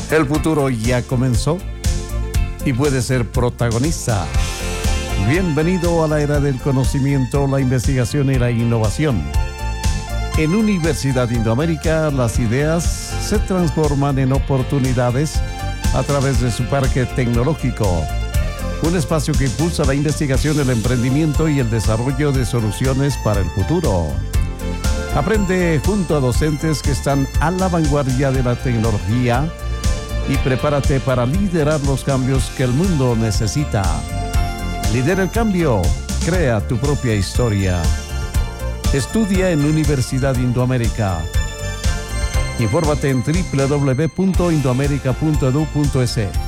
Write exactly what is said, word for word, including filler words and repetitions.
El futuro ya comenzó y puede ser protagonista. Bienvenido a la era del conocimiento, la investigación y la innovación. En Universidad Indoamérica, las ideas se transforman en oportunidades a través de su parque tecnológico. Un espacio que impulsa la investigación, el emprendimiento y el desarrollo de soluciones para el futuro. Aprende junto a docentes que están a la vanguardia de la tecnología y prepárate para liderar los cambios que el mundo necesita. Lidera el cambio, crea tu propia historia. Estudia en Universidad Indoamérica. Infórmate en doble u doble u doble u punto indoamerica punto e d u punto e s.